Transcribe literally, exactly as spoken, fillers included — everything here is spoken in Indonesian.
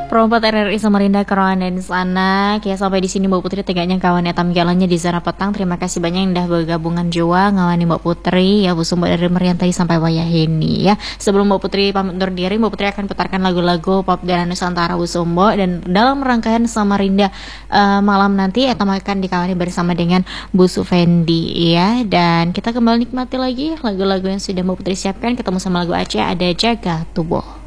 Perompat R R I Samarinda Kerawan dan sana. Kayak sampai di sini Mbak Putri tegaknya kawan ya tampilannya di Zara Petang. Terima kasih banyak yang udah bergabungan jua ngawani Mbak Putri ya Bu Sumbo dari Merian tadi sampai Wayahini ya. Sebelum Mbak Putri pamit undur diri, Mbak Putri akan putarkan lagu-lagu pop dan Nusantara Bu Sumbo, dan dalam rangkaian Samarinda uh, malam nanti Eta akan dikawani bersama dengan Bu Sufendi ya. Dan kita kembali nikmati lagi lagu-lagu yang sudah Mbak Putri siapkan. Ketemu sama lagu Aceh, ada Jaga Tubuh.